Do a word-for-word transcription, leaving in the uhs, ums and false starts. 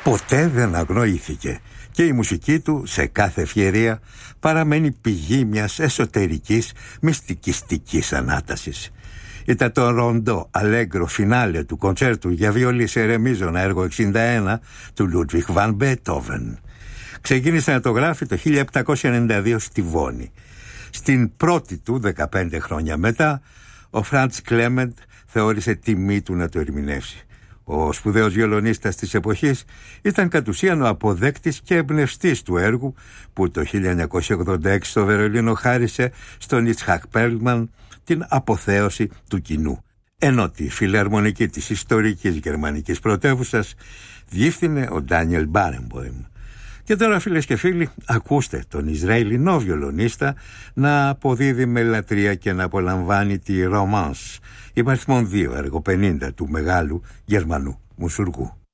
ποτέ δεν αγνοήθηκε και η μουσική του σε κάθε ευκαιρία παραμένει πηγή μιας εσωτερικής μυστικιστικής ανάτασης. Ήταν το ροντό αλέγκρο φινάλε του κοντσέρτου για βιολί σε ρεμίζωνα έργο εξήντα ένα του Λούντβιχ Βαν Μπέτοβεν. Ξεκίνησε να το γράφει το χίλια επτακόσια ενενήντα δύο στη Βόνη. Στην πρώτη του, δεκαπέντε χρόνια μετά, ο Φραντς Κλέμεντ θεώρησε τιμή του να το ερμηνεύσει. Ο σπουδαίος βιολονίστας της εποχής ήταν κατ' ουσίαν ο αποδέκτης και εμπνευστής του έργου που το χίλια εννιακόσια ογδόντα έξι στο Βερολίνο χάρισε στον Ιτσχακ Πέρλμαν την αποθέωση του κοινού, ενώ τη φιλαρμονική της ιστορικής γερμανικής πρωτεύουσας διεύθυνε ο Ντάνιελ Μπάρεμποεμ. Και τώρα, φίλες και φίλοι, ακούστε τον Ισραηλινό βιολονίστα να αποδίδει με λατρεία και να απολαμβάνει τη Romance, υπαριθμόν δύο έργο πενήντα του μεγάλου Γερμανού μουσουργού.